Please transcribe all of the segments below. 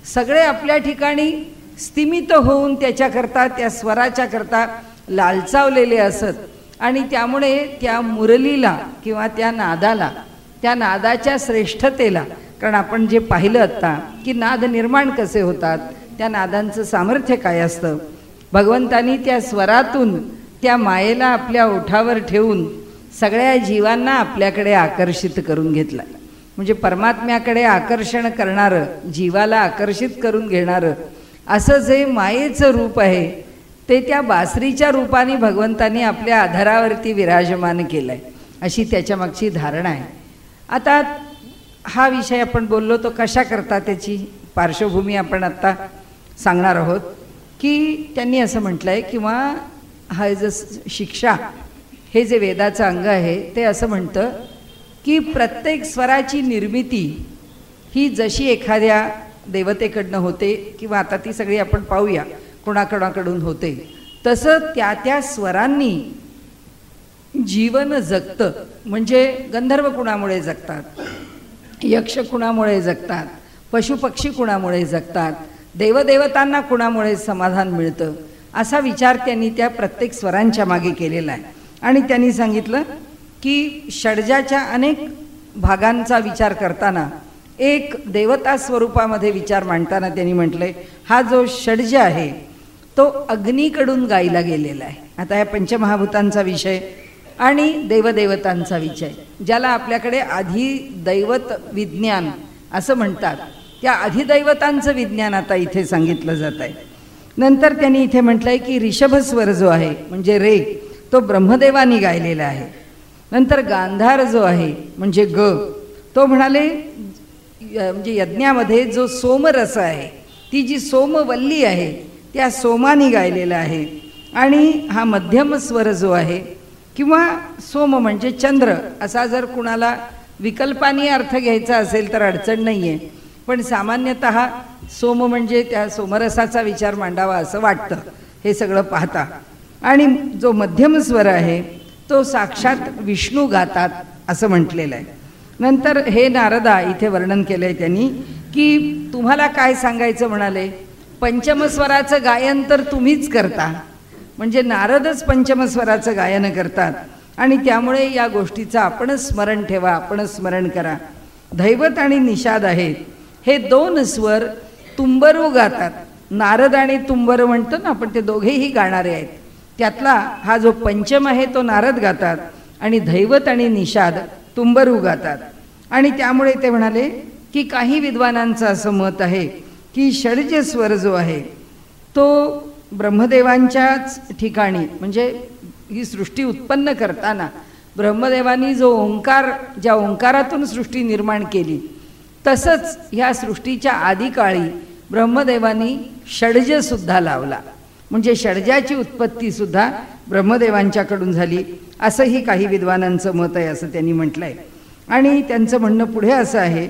सगळे आपल्या ठिकाणी स्थिमित होऊन त्याच्याकरता, त्या स्वराच्या करता लालचावलेले असत. आणि त्यामुळे त्या मुरलीला किंवा त्या नादाला, त्या नादाच्या श्रेष्ठतेला, कारण आपण जे पाहिलं आत्ता की नाद निर्माण कसे होतात, त्या नादांचं सामर्थ्य काय असतं, भगवंतांनी त्या स्वरातून त्या मायेला आपल्या ओठावर ठेवून सगळ्या जीवांना आपल्याकडे आकर्षित करून घेतला. म्हणजे परमात्म्याकडे आकर्षण करणारं, जीवाला आकर्षित करून घेणारं असं जे मायेचं रूप आहे ते त्या बासरीच्या रूपाने भगवंतांनी आपल्या आधारावरती विराजमान केलं आहे, अशी त्याच्यामागची धारणा आहे. आता हा विषय आपण बोललो तो कशा करता, त्याची पार्श्वभूमी आपण आत्ता सांगणार आहोत. की त्यांनी असं म्हटलं आहे, किंवा हा जो शिक्षा हे जे वेदाचं अंग आहे ते असं म्हणतं की प्रत्येक स्वराची निर्मिती ही जशी एखाद्या देवतेकडनं होते, किंवा आता ती सगळी आपण पाहूया कोणाकोणाकडून होते, तसं त्या त्या स्वरांनी जीवन जगतं. म्हणजे गंधर्व कुणामुळे जगतात, यक्ष कुणामुळे जगतात, पशुपक्षी कुणामुळे जगतात, देवदेवतांना कुणामुळे समाधान मिळतं, असा विचार त्यांनी त्या प्रत्येक स्वरांच्या मागे केलेला आहे. आणि त्यांनी सांगितलं की षड्जाच्या अनेक भागांचा विचार करताना एक देवता स्वरूपामध्ये विचार मांडताना त्यांनी म्हटलंय, हा जो षड्ज आहे तो अग्नीकडून गायला गेलेला आहे. आता या पंचमहाभूतांचा विषय आणि देवदेवतांचा विषय, ज्याला आपल्याकडे अधिदैवत विज्ञान असं म्हणतात, त्या अधिदैवतांचं विज्ञान आता इथे सांगितलं जात आहे. नंतर त्यांनी इथे म्हटलंय की ऋषभस्वर जो आहे म्हणजे रे, तो ब्रह्मदेवानी गायलेला आहे. नंतर गांधार जो आहे म्हणजे ग, तो म्हणाले म्हणजे यज्ञामध्ये जो सोमरस आहे, ती जी सोमवल्ली आहे त्या सोमानी गायलेला आहे. आणि हा मध्यम स्वर जो आहे, किंवा सोम म्हणजे चंद्र, असा जर कुणाला विकल्पानी अर्थ घ्यायचा असेल तर अडचण नाही आहे, पण सामान्यतः सोम म्हणजे त्या सोमरसाचा विचार मांडावा असं वाटतं हे सगळं पाहता. आणि जो मध्यम स्वर आहे तो साक्षात विष्णू गातात असं म्हटलेलं आहे. नंतर हे नारदा इथे वर्णन केलं आहे त्यांनी की तुम्हाला काय सांगायचं म्हणाले, पंचमस्वराचं गायन तर तुम्हीच करता, म्हणजे नारदच पंचमस्वराचं गायन करतात. आणि त्यामुळे या गोष्टीचं आपणच स्मरण ठेवा, आपणच स्मरण करा. दैवत आणि निषाद आहेत, हे दोन स्वर तुंबरू गातात. नारद आणि तुंबर म्हणतो ना आपण, ते दोघेही गाणारे आहेत. त्यातला हा जो पंचम आहे तो नारद गातात आणि दैवत आणि निषाद तुंबरू गातात. आणि त्यामुळे ते म्हणाले की काही विद्वानांचं असं मत आहे की षड्ज स्वर जो आहे तो ब्रह्मदेवांच्याच ठिकाणी, म्हणजे ही सृष्टी उत्पन्न करताना ब्रह्मदेवांनी जो ओंकार, ज्या ओंकारातून सृष्टी निर्माण केली, तसंच ह्या सृष्टीच्या आदिकाळी ब्रह्मदेवांनी षड्जसुद्धा लावला. म्हणजे षड्जाची उत्पत्तीसुद्धा ब्रह्मदेवांच्याकडून झाली असंही काही विद्वानांचं मत आहे असं त्यांनी म्हटलं आहे. आणि त्यांचं म्हणणं पुढे असं आहे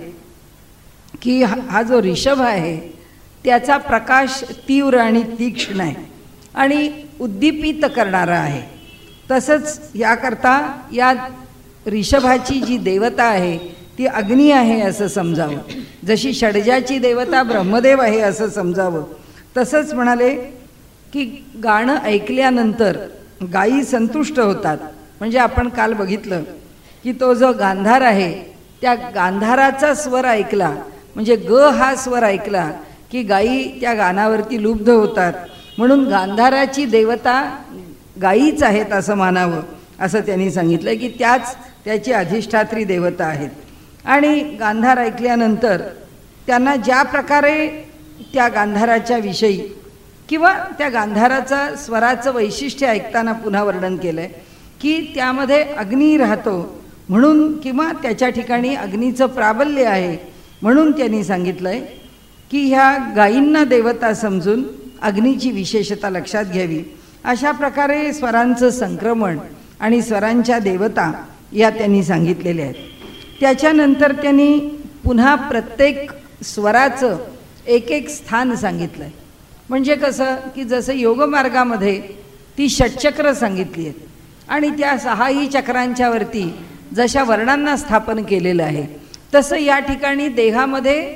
की हा जो ऋषभ आहे त्याचा प्रकाश तीव्र आणि तीक्ष्ण आहे आणि उद्दीपित करणारा आहे. तसंच याकरता या ऋषभाची जी देवता आहे ती अग्नी आहे असं समजावं. जशी षड्जाची देवता ब्रह्मदेव आहे असं समजावं. तसंच म्हणाले की गाणं ऐकल्यानंतर गायी संतुष्ट होतात. म्हणजे आपण काल बघितलं की तो जो गांधार आहे त्या गांधाराचा स्वर ऐकला, म्हणजे ग हा स्वर ऐकला की गायी त्या गाण्यावरती लुब्ध होतात. म्हणून गांधाराची देवता गायीच आहेत असं मानावं असं त्यांनी सांगितलं की त्याच त्याची अधिष्ठात्री देवता आहेत. आणि गांधार ऐकल्यानंतर त्यांना ज्या प्रकारे त्या गांधाराच्या विषयी किंवा त्या गांधाराचा स्वराचं वैशिष्ट्य ऐकताना पुन्हा वर्णन केलं आहे की त्यामध्ये अग्नी राहतो म्हणून, किंवा त्याच्या ठिकाणी अग्नीचं प्राबल्य आहे म्हणून त्यांनी सांगितलं आहे की ह्या गायींना देवता समजून अग्नीची विशेषता लक्षात घ्यावी. अशा प्रकारे स्वरांचं संक्रमण आणि स्वरांच्या देवता या त्यांनी सांगितलेल्या आहेत. त्याच्यानंतर त्यांनी पुन्हा प्रत्येक स्वराचं एक एक स्थान सांगितलं आहे. म्हणजे कसं की जसं योगमार्गामध्ये ती षटचक्र सांगितली आहेत आणि त्या सहाही चक्रांच्या वरती जशा वर्णांना स्थापन केलेलं आहे, तसं या ठिकाणी देहामध्ये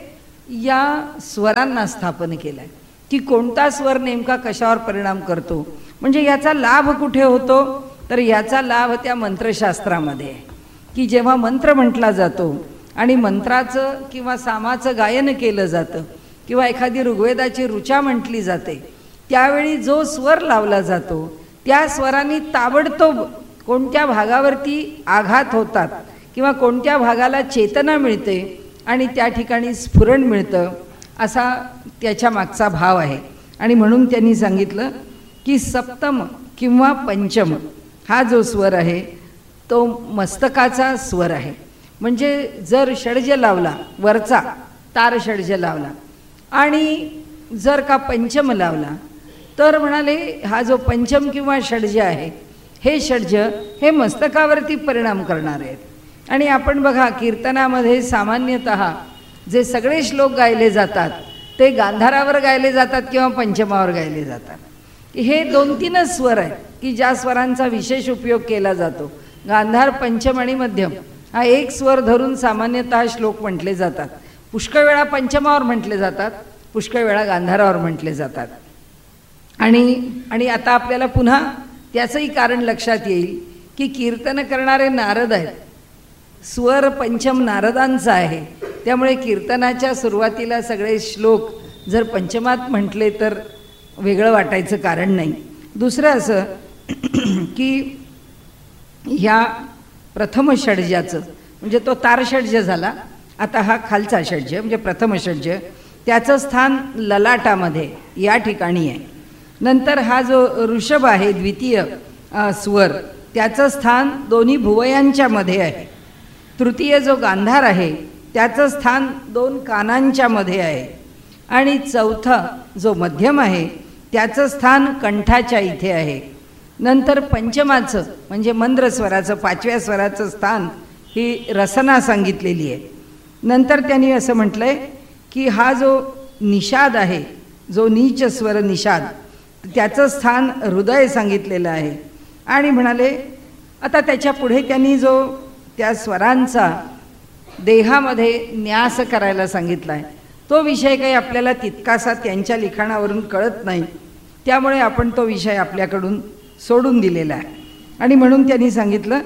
या स्वरांना स्थापन केलं आहे की कोणता स्वर नेमका कशावर परिणाम करतो. म्हणजे याचा लाभ कुठे होतो, तर याचा लाभ त्या मंत्रशास्त्रामध्ये आहे की जेव्हा मंत्र म्हटला जातो आणि मंत्राचं किंवा सामाचं गायन केलं जातं किंवा एखादी ऋग्वेदाची ऋचा म्हटली जाते, त्यावेळी जो स्वर लावला जातो त्या स्वरांनी ताबडतोब कोणत्या भागावरती आघात होतात किंवा कोणत्या भागाला चेतना मिळते आणि त्या ठिकाणी स्फुरण मिळतं, असा त्याच्या मागचा भाव आहे. आणि म्हणून त्यांनी सांगितलं की सप्तम किंवा पंचम हा जो स्वर आहे तो मस्तकाचा स्वर आहे. म्हणजे जर षड्ज लावला, वरचा तार षड्ज लावला आणि जर का पंचम लावला, तर म्हणाले हा जो पंचम किंवा षड्ज आहे हे षड्ज हे मस्तकावरती परिणाम करणार आहेत. आणि आपण बघा कीर्तनामध्ये सामान्यतः जे सगळे श्लोक गायले जातात ते गांधारावर गायले जातात किंवा पंचमावर गायले जातात. हे 2-3च स्वर आहेत की ज्या स्वरांचा विशेष उपयोग केला जातो. गांधार, पंचम आणि मध्यम हा एक स्वर धरून सामान्यतः श्लोक म्हटले जातात. पुष्कळ वेळा पंचमावर म्हटले जातात, पुष्कळ वेळा गांधारावर म्हटले जातात. आणि आता आपल्याला पुन्हा त्याचंही कारण लक्षात येईल की कीर्तन करणारे नारद आहेत, स्वर पंचम नारदांचा आहे, त्यामुळे कीर्तनाच्या सुरुवातीला सगळे श्लोक जर पंचमात म्हटले तर वेगळं वाटायचं कारण नाही. दुसरं असं की ह्या प्रथम षड्जाचं म्हणजे तो तार षड्ज झाला, आता हा खालचा षड्ज म्हणजे प्रथम षड्ज, त्याचं स्थान ललाटामध्ये या ठिकाणी आहे. नंतर हा जो ऋषभ आहे द्वितीय स्वर, त्याचं स्थान दोन्ही भुवयांच्या मध्ये आहे. तृतीय जो गांधार आहे त्याचं स्थान 2 कानांच्या मध्ये आहे. आणि चौथा जो मध्यम आहे त्याचं स्थान कंठाच्या इथे आहे. नंतर पंचमाचं म्हणजे मंद्र स्वराचं 5व्या स्वराचं स्थान ही रसना सांगितलेली आहे. नंतर त्यांनी असं म्हटलंय की हा जो निषाद आहे, जो नीच स्वर निषाद, त्याचं स्थान हृदय सांगितलेलं आहे. आणि म्हणाले आता त्याच्या पुढे त्यांनी जो त्या स्वरांचा देहामध्ये न्यास करायला सांगितला आहे, तो विषय काही आपल्याला तितकासा त्यांच्या लिखाणावरून कळत नाही, त्यामुळे आपण तो विषय आपल्याकडून सोडून दिलेला आहे. आणि म्हणून त्यांनी सांगितलं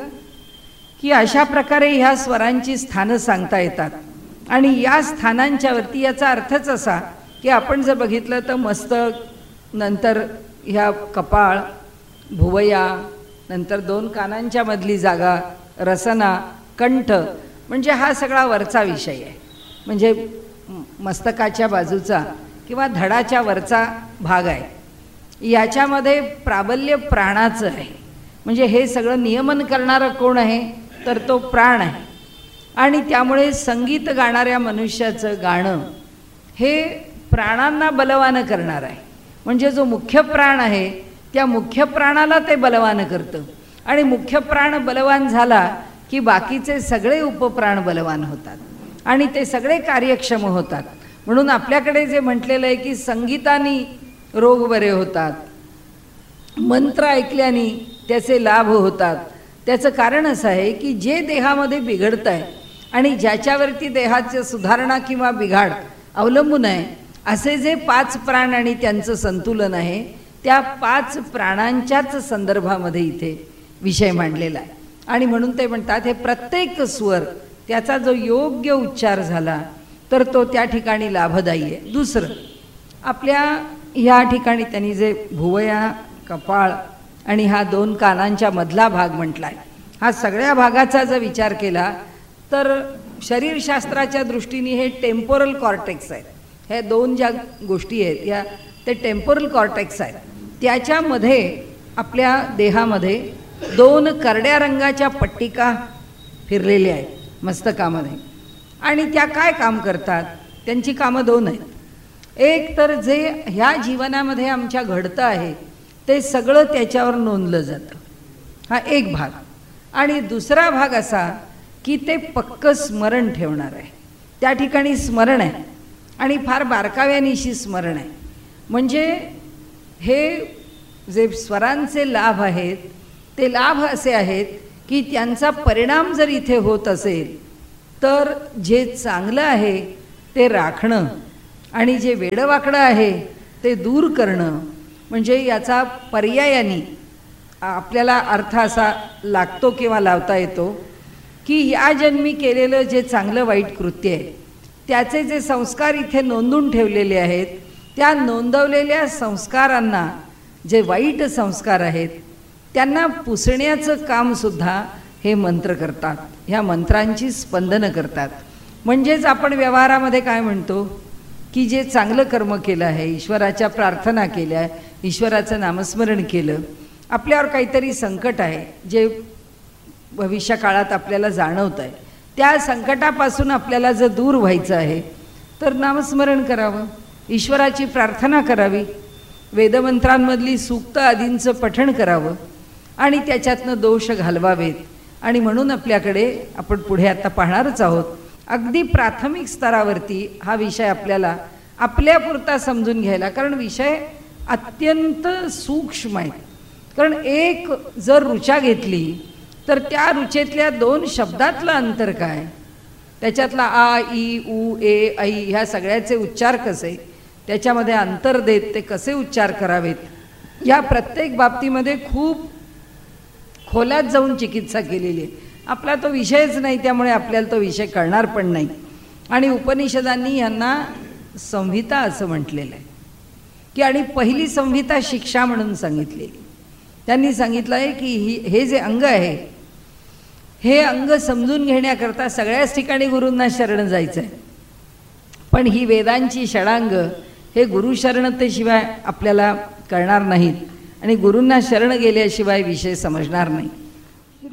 की अशा प्रकारे ह्या स्वरांची स्थानं सांगता येतात. आणि या स्थानांच्यावरती याचा अर्थच असा की आपण जर बघितलं तर मस्तक, नंतर ह्या कपाळ, भुवया, नंतर 2 कानांच्या मधली जागा, रसना, कंठ, म्हणजे हा सगळा वरचा विषय आहे. म्हणजे मस्तकाच्या बाजूचा किंवा धडाच्या वरचा भाग आहे. याच्यामध्ये प्राबल्य प्राणाचं आहे. म्हणजे हे सगळं नियमन करणारं कोण आहे, तर तो प्राण आहे. आणि त्यामुळे संगीत गाणाऱ्या मनुष्याचं गाणं हे प्राणांना बलवान करणार आहे. म्हणजे जो मुख्य प्राण आहे त्या मुख्य प्राणाला ते बलवान करतं. आणि मुख्य प्राण बलवान झाला की बाकीचे सगळे उपप्राण बलवान होतात आणि ते सगळे कार्यक्षम होतात. म्हणून आपल्याकडे जे म्हटलेलं आहे की संगीताने रोग बरे होतात, मंत्र ऐकल्याने त्याचे लाभ होतात, त्याचं कारण असं आहे की जे देहामध्ये बिघडत आहे आणि ज्याच्यावरती देहाची सुधारणा किंवा बिघाड अवलंबून आहे असे जे 5 प्राण आणि त्यांचं संतुलन आहे, त्या 5 प्राणांच्याच संदर्भामध्ये इथे विषय मांडलेला आहे. आणि म्हणून ते म्हणतात हे प्रत्येक स्वर त्याचा जो योग्य उच्चार झाला तर तो त्या ठिकाणी लाभदायी आहे. दुसरं आपल्या ह्या ठिकाणी त्यांनी जे भुवया, कपाळ आणि हा 2 कानांच्या मधला भाग म्हटला आहे, हा सगळ्या भागाचा जर विचार केला तर शरीरशास्त्राच्या दृष्टीने हे टेम्पोरल कॉर्टेक्स आहेत. हे 2 ज्या गोष्टी आहेत या ते टेम्पोरल कॉर्टेक्स आहेत. त्याच्यामध्ये आपल्या देहामध्ये 2 करड्या रंगाच्या पट्टिका फिरलेल्या आहेत मस्तकामध्ये. आणि त्या काय काम करतात, त्यांची कामं 2 आहेत. एक तर जे ह्या जीवनामध्ये आमच्या घडतं आहे ते सगळं त्याच्यावर नोंदलं जातं, हा एक भाग. आणि दुसरा भाग असा की ते पक्क स्मरण ठेवणार आहे. त्या ठिकाणी स्मरण आहे आणि फार बारकाव्यानिशी स्मरण आहे. म्हणजे हे जे स्वरांचे लाभ आहेत ते लाभ असे आहेत की त्यांचा परिणाम जर इथे होत असेल तर जे चांगलं आहे ते राखणं आणि जे वेडवाकडं आहे ते दूर करणं, म्हणजे याचा पर्यायाने आपल्याला अर्थ असा लागतो किंवा लावता येतो की या जन्मी केलेलं जे चांगलं वाईट कृत्य आहे त्याचे जे संस्कार इथे नोंदून ठेवलेले आहेत, त्या नोंदवलेल्या संस्कारांना, जे वाईट संस्कार आहेत त्यांना पुसण्याचं कामसुद्धा हे मंत्र करतात, ह्या मंत्रांची स्पंदनं करतात. म्हणजेच आपण व्यवहारामध्ये काय म्हणतो की जे चांगलं कर्म केलं आहे, ईश्वराच्या प्रार्थना केल्या, ईश्वराचं नामस्मरण केलं, आपल्यावर काहीतरी संकट आहे जे भविष्यकाळात आपल्याला जाणवत आहे, त्या संकटापासून आपल्याला जर दूर व्हायचं आहे तर नामस्मरण करावं, ईश्वराची प्रार्थना करावी, वेदमंत्रांमधली सूक्त आदींचं पठण करावं आणि त्याच्यातनं दोष घालवावेत. आणि म्हणून आपल्याकडे आपण पुढे आता पाहणारच आहोत, अगदी प्राथमिक स्तरावरती हा विषय आपल्याला आपल्यापुरता समजून घ्यायला, कारण विषय अत्यंत सूक्ष्म आहे. कारण एक जर ऋचा घेतली तर त्या ऋचेतल्या 2 शब्दातलं अंतर काय, त्याच्यातला आ, ई, उ, ए, ऐ ह्या सगळ्याचे उच्चार कसे, त्याच्यामध्ये अंतर देत ते कसे उच्चार करावेत, या प्रत्येक बाबतीमध्ये खूप खोलात जाऊन चिकित्सा केलेली आहे. आपला तो विषयच नाही, त्यामुळे आपल्याला तो विषय कळणार पण नाही. आणि उपनिषदांनी यांना संहिता असं म्हटलेलं आहे की, आणि पहिली संहिता शिक्षा म्हणून सांगितलेली. त्यांनी सांगितलं आहे की हे जे अंग आहे हे अंग समजून घेण्याकरता सगळ्याच ठिकाणी गुरूंना शरण जायचं आहे, पण ही वेदांची षडांग हे गुरुशरणतेशिवाय आपल्याला कळणार नाहीत आणि गुरूंना शरण गेल्याशिवाय विषय समजणार नाही.